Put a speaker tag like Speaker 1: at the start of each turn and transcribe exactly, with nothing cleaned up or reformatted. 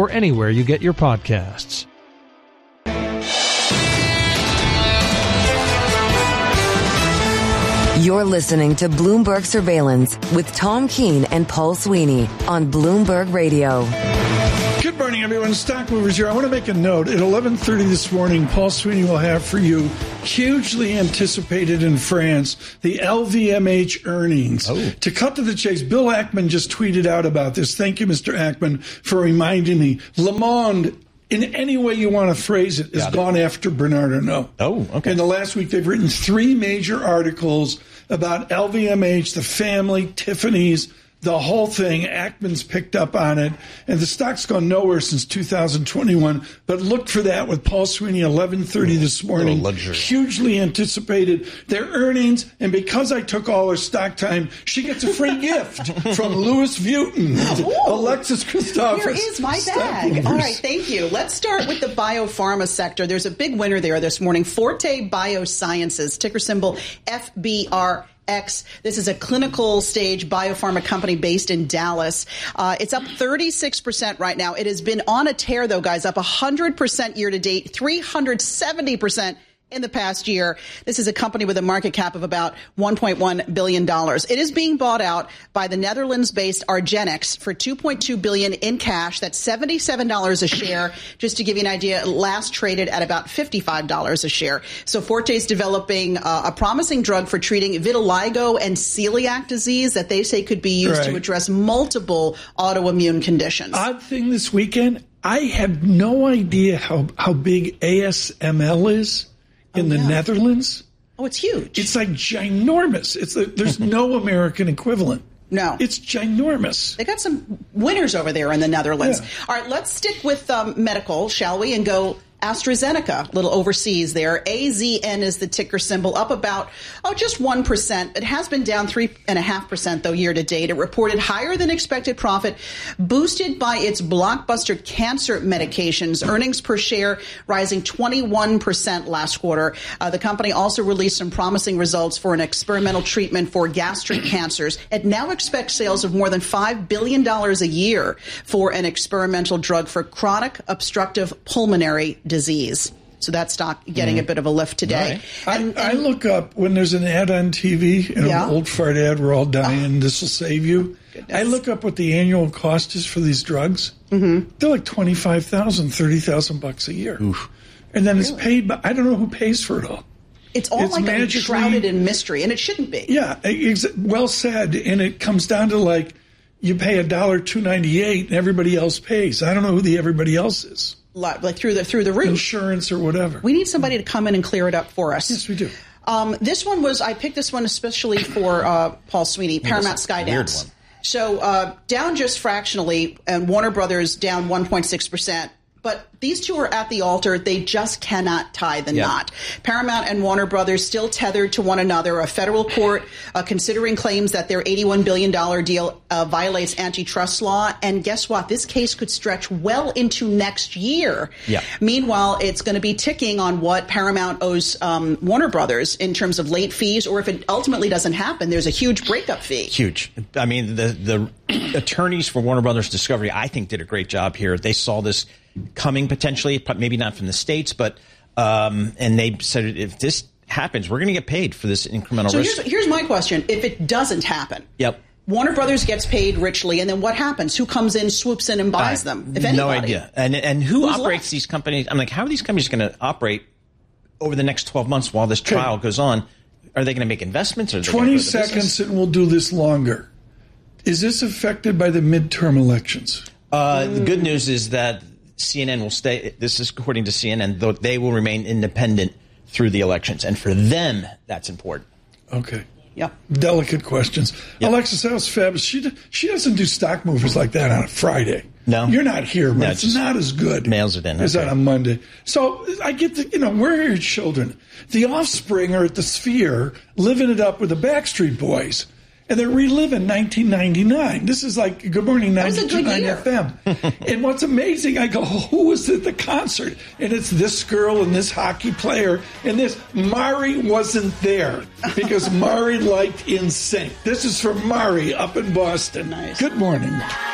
Speaker 1: or anywhere you get your podcasts.
Speaker 2: You're listening to Bloomberg Surveillance with Tom Keene and Paul Sweeney on Bloomberg Radio.
Speaker 3: Good morning, everyone. Stock Movers here. I want to make a note. At eleven thirty this morning, Paul Sweeney will have for you, hugely anticipated in France, the L V M H earnings. Oh. To cut to the chase, Bill Ackman just tweeted out about this. Thank you, Mister Ackman, for reminding me. Le Monde, in any way you want to phrase it, has gone after Bernard Arnault.
Speaker 4: Oh, okay.
Speaker 3: In the last week, they've written three major articles about L V M H, the family, Tiffany's, the whole thing. Ackman's picked up on it, and the stock's gone nowhere since two thousand twenty-one. But look for that with Paul Sweeney, eleven thirty this morning. Hugely anticipated their earnings, and because I took all her stock time, she gets a free gift from Louis Vuitton.
Speaker 5: Ooh.
Speaker 3: Alexis Christopher.
Speaker 5: Here is my bag. All right, thank you. Let's start with the biopharma sector. There's a big winner there this morning. Forte Biosciences, ticker symbol F B R X. This is a clinical stage biopharma company based in Dallas. Uh, it's up thirty-six percent right now. It has been on a tear, though, guys, up one hundred percent year to date, three hundred seventy percent in the past year. This is a company with a market cap of about one point one billion dollars. It is being bought out by the Netherlands-based argenx for two point two billion dollars in cash. That's seventy-seven dollars a share. Just to give you an idea, last traded at about fifty-five dollars a share. So Forte is developing uh, a promising drug for treating vitiligo and celiac disease that they say could be used
Speaker 3: right.
Speaker 5: to address multiple autoimmune conditions.
Speaker 3: Odd thing this weekend, I had no idea how, how big A S M L is. In oh, the yeah. Netherlands?
Speaker 5: Oh, it's huge.
Speaker 3: It's like ginormous. It's a, there's no American equivalent.
Speaker 5: No.
Speaker 3: It's ginormous.
Speaker 5: They got some winners over there in the Netherlands.
Speaker 3: Yeah.
Speaker 5: All right, let's stick with um, medical, shall we, and go AstraZeneca, a little overseas there. A Z N is the ticker symbol, up about, oh, just one percent. It has been down three point five percent, though, year to date. It reported higher than expected profit, boosted by its blockbuster cancer medications. Earnings per share rising twenty-one percent last quarter. Uh, the company also released some promising results for an experimental treatment for gastric cancers. It now expects sales of more than five billion dollars a year for an experimental drug for chronic obstructive pulmonary disease. So that stock getting mm. a bit of a lift today.
Speaker 3: Right.
Speaker 5: And,
Speaker 3: I,
Speaker 5: and,
Speaker 3: I look up when there's an ad on T V, you know,
Speaker 5: yeah.
Speaker 3: an old fart ad, we're all dying,
Speaker 5: oh.
Speaker 3: this will save you.
Speaker 5: Goodness.
Speaker 3: I look up what the annual cost is for these drugs.
Speaker 5: Mm-hmm.
Speaker 3: They're like twenty-five thousand, thirty thousand bucks a year.
Speaker 4: Oof.
Speaker 3: And then
Speaker 5: really?
Speaker 3: It's paid by, I don't know who pays for it all.
Speaker 5: It's all
Speaker 3: it's
Speaker 5: like shrouded in mystery, and it shouldn't be.
Speaker 3: Yeah, ex- well said. And it comes down to like, you pay a dollar two ninety-eight and everybody else pays. I don't know who the everybody else is.
Speaker 5: Like through the through the roof.
Speaker 3: Insurance or whatever.
Speaker 5: We need somebody to come in and clear it up for us.
Speaker 3: Yes, we do.
Speaker 5: Um, this one was, I picked this one especially for uh, Paul Sweeney, Paramount Skydance. So uh, down just fractionally, and Warner Brothers down one point six percent. But these two are at the altar. They just cannot tie the yep. knot. Paramount and Warner Brothers still tethered to one another. A federal court uh, considering claims that their eighty-one billion dollars deal uh, violates antitrust law. And guess what? This case could stretch well into next year.
Speaker 4: Yep.
Speaker 5: Meanwhile, it's going to be ticking on what Paramount owes um, Warner Brothers in terms of late fees, or if it ultimately doesn't happen, there's a huge breakup fee.
Speaker 4: Huge. I mean, the, the attorneys for Warner Brothers Discovery, I think, did a great job here. They saw this coming potentially, maybe not from the States, but um, and they said if this happens, we're going to get paid for this incremental
Speaker 5: so
Speaker 4: risk.
Speaker 5: So here's, here's my question. If it doesn't happen,
Speaker 4: yep.
Speaker 5: Warner Brothers gets paid richly, and then what happens? Who comes in, swoops in, and buys
Speaker 4: uh,
Speaker 5: them, if anybody?
Speaker 4: No idea. And, and who
Speaker 5: Who's
Speaker 4: operates
Speaker 5: left?
Speaker 4: these companies? I'm like, how are these companies going to operate over the next twelve months while this trial goes on? Are they going to make investments? Or are they
Speaker 3: twenty
Speaker 4: go
Speaker 3: seconds and we'll do this longer. Is this affected by the midterm elections?
Speaker 4: Uh, mm. The good news is that C N N will stay, this is according to C N N, though they will remain independent through the elections. And for them, that's important.
Speaker 3: Okay.
Speaker 5: Yeah.
Speaker 3: Delicate questions. Yep. Alexis, that was fabulous. She, she doesn't do stock movers like that on a Friday.
Speaker 4: No.
Speaker 3: You're not here, but
Speaker 4: no,
Speaker 3: it's not as good
Speaker 4: mails it in.
Speaker 3: as
Speaker 4: okay.
Speaker 3: on a Monday. So I get the, you know, where are your children? The Offspring are at the Sphere living it up with the Backstreet Boys. And they're reliving nineteen ninety-nine. This is like Good Morning ninety-two point nine F M. And what's amazing, I go, who was at the concert? And it's this girl and this hockey player and this. Mari wasn't there because Mari liked N Sync. This is from Mari up in Boston.
Speaker 5: Nice.
Speaker 3: Good morning.